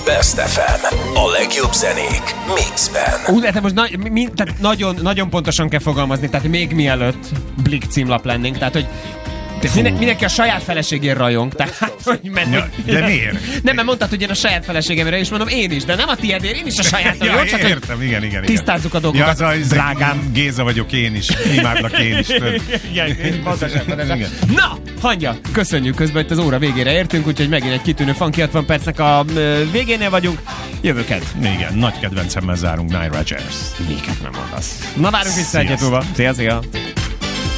Best FM. A legjobb zenék mixben. De most tehát nagyon, nagyon pontosan kell fogalmazni, tehát még mielőtt Blik címlap lennénk, tehát hogy mindenki a saját feleségén rajong, tehát hogy de miért? Nem, mert mondtad, hogy én a saját feleségemre is mondom, én is, de nem a tiédért, én is a sajátom. Ja, jó? Csak értem, igen. Tisztázzuk a dolgokat, drágám. Géza vagyok én is, imádlak én is. Igen. Na, Hangya, köszönjük közben, hogy az óra végére értünk, úgyhogy megint egy kitűnő funky 60 percnek a végénél vagyunk. Jövőket. Igen, nagy kedvencemmel zárunk, Nile Rodgers. Miket nem mondasz. Na, várunk vissza egyet múlva. Szia.